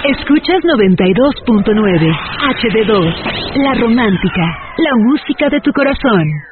Escuchas 92.9 HD2, La Romántica, la música de tu corazón.